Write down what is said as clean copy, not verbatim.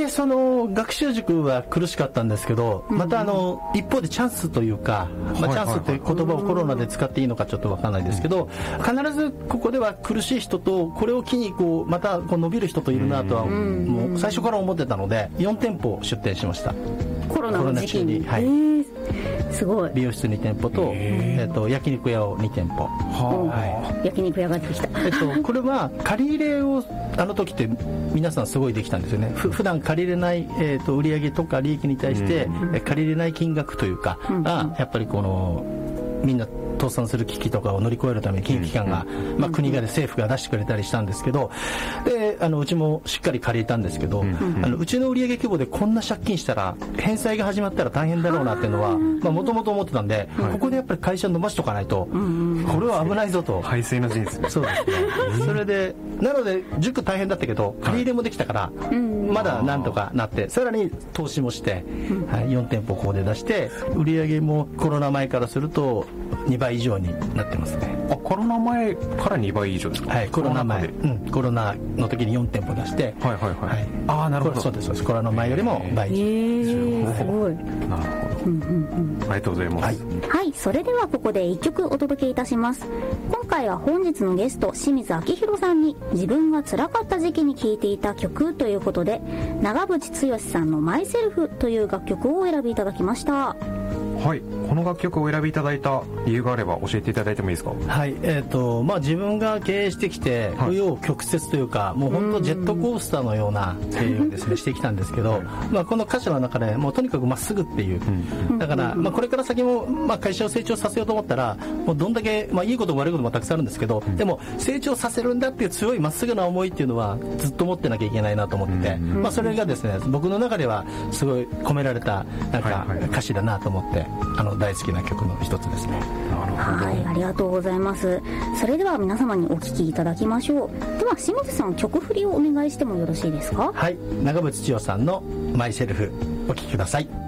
りその学習塾は苦しかったんですけど、また一方でチャンスというか、チャンスという言葉をコロナで使っていいのかちょっと分からないですけど、必ずここでは苦しい人とこれを機にまた伸びる人といるなとはもう最初から思ってたので、4店舗出店しました。 コロナの時期に。すごい。 美容室2店舗と、焼肉屋を2店舗。 焼肉屋ができた。 これは借り入れを時って皆さんすごいできたんですよね。普段借りれない、売上とか利益に対して、借りれない金額というかが、やっぱりみんな倒産する危機とかを乗り越えるために金融機関が、国が政府が出してくれたりしたんですけど、でうちもしっかり借りたんですけど、うちの売上規模でこんな借金したら返済が始まったら大変だろうなっていうのはもともと思ってたんで、ここでやっぱり会社伸ばしとかないと、これは危ないぞと。 排水の陣ですね。 そうですね。それでなので塾大変だったけど借り入れもできたから、まだなんとかなって、さらに投資もして、4店舗ここで出して、売上もコロナ前からすると2倍以上になってますね。 コロナ前から2倍以上ですか？ はい、コロナ前、コロナの時に4店舗出して、 なるほど。 そうです。コロナ前よりも倍以上。 すごい。 なるほど。ありがとうございます。 はい、それではここで1曲お届けいたします。今回は本日のゲスト清水明宏さんに自分が辛かった時期に聴いていた曲ということで、長渕剛さんのマイセルフという楽曲をお選びいただきました。 はい、この楽曲をお選びいただいた理由があれば教えていただいてもいいですか？ はい、自分が経営してきて、紆余曲折というか、もう本当ジェットコースターのような経営をですねしてきたんですけど、この歌詞の中でもうとにかくまっすぐっていう、だから、これから先も、会社を成長させようと思ったら、もうどんだけ、いいことも悪いこともたくさんあるんですけど、でも成長させるんだっていう強いまっすぐな思いっていうのはずっと持ってなきゃいけないなと思ってて、それがですね僕の中ではすごい込められたなんか歌詞だなと思って、大好きな曲の一つですね。 はい、ありがとうございます。それでは皆様にお聴きいただきましょう。では清水さん、曲振りをお願いしてもよろしいですか？ はい、長渕剛さんのマイセルフお聴きください。